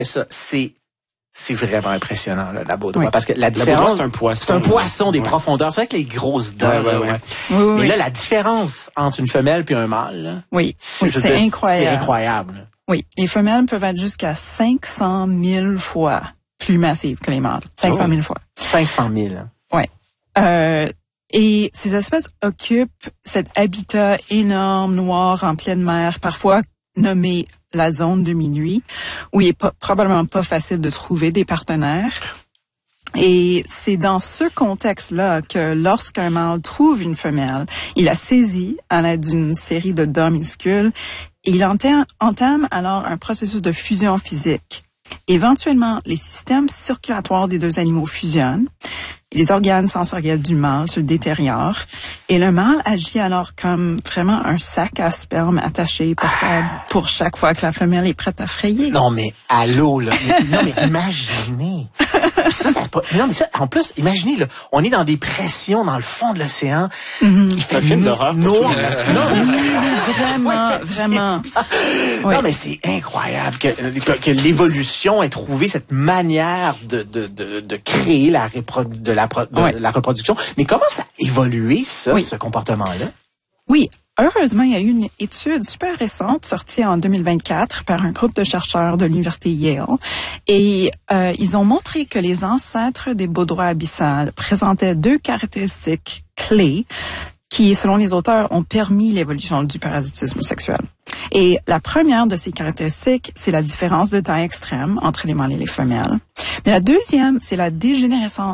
Ça, c'est vraiment impressionnant, là, la baudroie. Oui. Parce que la La différence, baudroie, c'est un poisson. c'est un poisson des profondeurs. C'est vrai que les grosses dents, Ouais. Oui. Mais là, la différence entre une femelle puis un mâle, là, Oui, je veux c'est dire, incroyable. C'est incroyable. Oui, les femelles peuvent être jusqu'à 500 000 fois plus massives que les mâles. 500 000 fois. 500 000. Oui. Et ces espèces occupent cet habitat énorme, noir, en pleine mer, parfois nommé la zone de minuit, où il est probablement pas facile de trouver des partenaires. Et c'est dans ce contexte-là que lorsqu'un mâle trouve une femelle, il la saisit à l'aide d'une série de dents minuscules et il entame alors un processus de fusion physique. Éventuellement, les systèmes circulatoires des deux animaux fusionnent. Les organes sensoriels du mâle se détériorent et le mâle agit alors comme vraiment un sac à sperme attaché portable pour chaque fois que la femelle est prête à frayer. Non, mais allô, là. Mais imaginez. En plus, imaginez, là, on est dans des pressions dans le fond de l'océan. C'est un film d'horreur. Vraiment. Oui. Non, mais c'est incroyable que l'évolution ait trouvé cette manière de créer la reproduction. Mais comment ça a évolué, ça, ce comportement-là? Oui. Heureusement, il y a eu une étude super récente sortie en 2024 par un groupe de chercheurs de l'université Yale et ils ont montré que les ancêtres des baudroies abyssales présentaient deux caractéristiques clés qui, selon les auteurs, ont permis l'évolution du parasitisme sexuel. Et la première de ces caractéristiques, c'est la différence de taille extrême entre les mâles et les femelles. Mais la deuxième, c'est la dégénérescence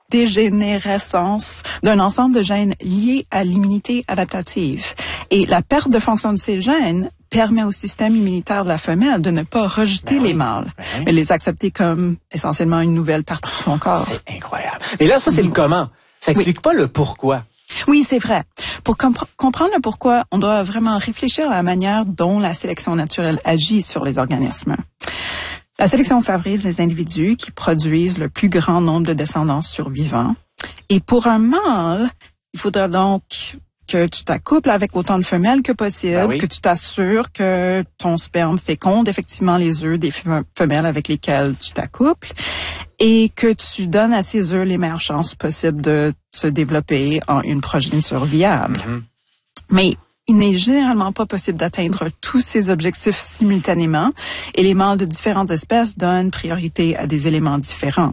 d'un ensemble de gènes liés à l'immunité adaptative. Et la perte de fonction de ces gènes permet au système immunitaire de la femelle de ne pas rejeter les mâles, mais les accepter comme essentiellement une nouvelle partie de son corps. C'est incroyable. Mais là, ça, c'est le comment. Ça explique pas le pourquoi. Oui, c'est vrai. Pour comprendre le pourquoi, on doit vraiment réfléchir à la manière dont la sélection naturelle agit sur les organismes. La sélection favorise les individus qui produisent le plus grand nombre de descendants survivants. Et pour un mâle, il faudra donc que tu t'accouples avec autant de femelles que possible, que tu t'assures que ton sperme féconde effectivement les œufs des femelles avec lesquelles tu t'accouples et que tu donnes à ces œufs les meilleures chances possibles de se développer en une progéniture viable. Mais il n'est généralement pas possible d'atteindre tous ces objectifs simultanément et les mâles de différentes espèces donnent priorité à des éléments différents.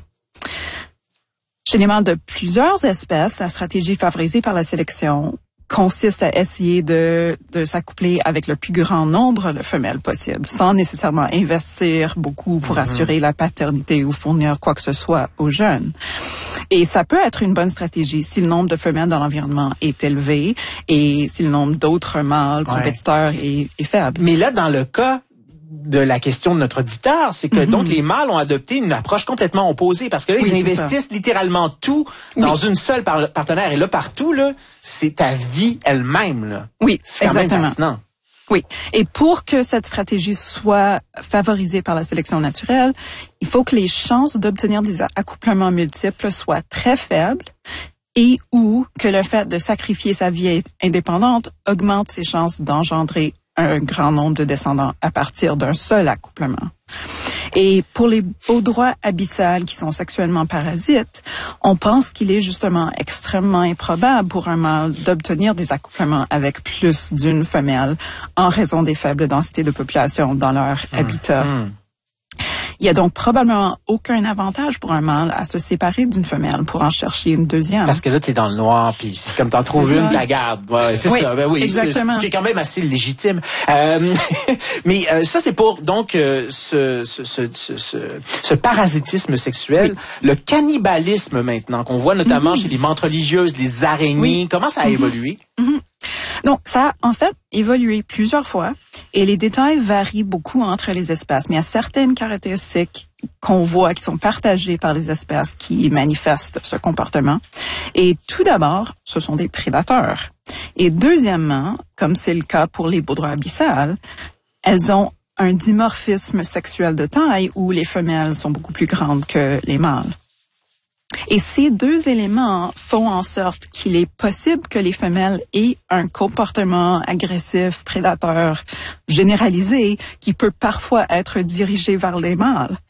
Chez les mâles de plusieurs espèces, la stratégie favorisée par la sélection consiste à essayer de s'accoupler avec le plus grand nombre de femelles possible, sans nécessairement investir beaucoup pour assurer la paternité ou fournir quoi que ce soit aux jeunes. Et ça peut être une bonne stratégie si le nombre de femelles dans l'environnement est élevé et si le nombre d'autres mâles compétiteurs est faible. Mais là, dans le cas de la question de notre auditeur, c'est que donc les mâles ont adopté une approche complètement opposée parce que là, ils investissent littéralement tout dans une seule partenaire. Et là, partout, là, c'est ta vie elle-même, là. Oui, c'est quand même fascinant. Oui. Et pour que cette stratégie soit favorisée par la sélection naturelle, il faut que les chances d'obtenir des accouplements multiples soient très faibles et ou que le fait de sacrifier sa vie indépendante augmente ses chances d'engendrer un grand nombre de descendants à partir d'un seul accouplement. Et pour les baudroies abyssales qui sont sexuellement parasites, on pense qu'il est justement extrêmement improbable pour un mâle d'obtenir des accouplements avec plus d'une femelle en raison des faibles densités de population dans leur habitat. Il y a donc probablement aucun avantage pour un mâle à se séparer d'une femelle pour en chercher une deuxième. Parce que là, t'es dans le noir, puis si comme t'en trouves une, la garde. Ouais, c'est ça. Ben oui, exactement. C'est quand même assez légitime. Mais ça, c'est pour donc ce parasitisme sexuel, le cannibalisme maintenant qu'on voit notamment chez les menthes religieuses, les araignées. Comment ça a évolué? Donc, ça a en fait évolué plusieurs fois et les détails varient beaucoup entre les espèces, mais il y a certaines caractéristiques qu'on voit qui sont partagées par les espèces qui manifestent ce comportement. Et tout d'abord, ce sont des prédateurs. Et deuxièmement, comme c'est le cas pour les baudroies abyssales, elles ont un dimorphisme sexuel de taille où les femelles sont beaucoup plus grandes que les mâles. Et ces deux éléments font en sorte qu'il est possible que les femelles aient un comportement agressif, prédateur, généralisé, qui peut parfois être dirigé vers les mâles.